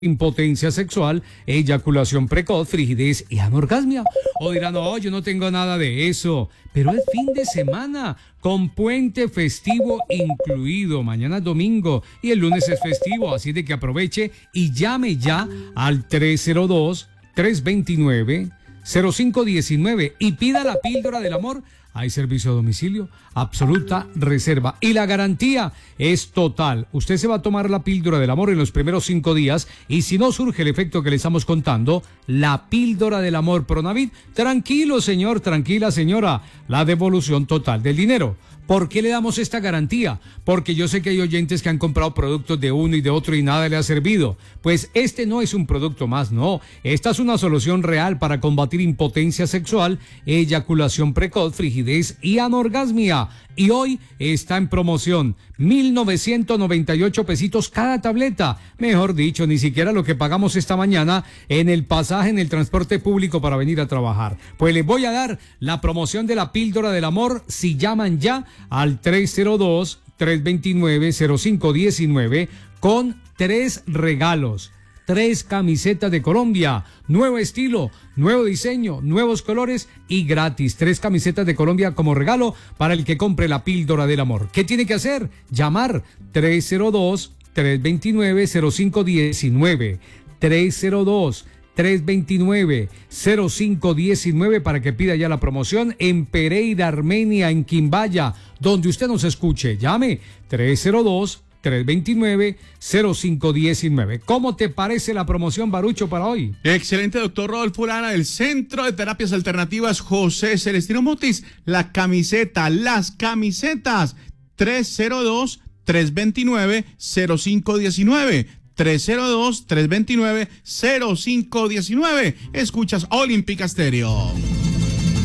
impotencia sexual, eyaculación precoz, frigidez y anorgasmia. O dirán, no, yo no tengo nada de eso, pero es fin de semana, con puente festivo incluido. Mañana es domingo y el lunes es festivo, así de que aproveche y llame ya al 302-329-0519 y pida la píldora del amor. Hay servicio a domicilio, absoluta reserva. Y la garantía es total. Usted se va a tomar la píldora del amor en los primeros 5 días. Y si no surge el efecto que le estamos contando, la píldora del amor Pronavit, tranquilo señor, tranquila señora, la devolución total del dinero. ¿Por qué le damos esta garantía? Porque yo sé que hay oyentes que han comprado productos de uno y de otro y nada le ha servido. Pues este no es un producto más, no. Esta es una solución real para combatir impotencia sexual, eyaculación precoz, frigidez y anorgasmia. Y hoy está en promoción, 1,998 pesitos cada tableta. Mejor dicho, ni siquiera lo que pagamos esta mañana en el pasaje en el transporte público para venir a trabajar. Pues les voy a dar la promoción de la píldora del amor si llaman ya al 302-329-0519 con 3 regalos. 3 camisetas de Colombia, nuevo estilo, nuevo diseño, nuevos colores y gratis. 3 camisetas de Colombia como regalo para el que compre la píldora del amor. ¿Qué tiene que hacer? Llamar 302-329-0519. 302-329-0519 para que pida ya la promoción en Pereira, Armenia, en Quimbaya, donde usted nos escuche. Llame 302-329-0519. ¿Cómo te parece la promoción, Barucho, para hoy? Excelente, doctor Rodolfo Urana, del Centro de Terapias Alternativas José Celestino Mutis. Las camisetas, 302-329-0519. 302-329-0519. Escuchas Olímpica Estéreo.